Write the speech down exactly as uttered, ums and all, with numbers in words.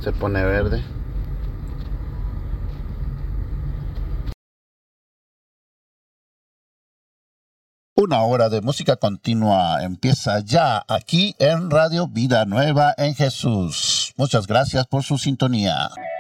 Se pone verde. Una hora de música continua empieza ya aquí en Radio Vida Nueva en Jesús. Muchas gracias por su sintonía.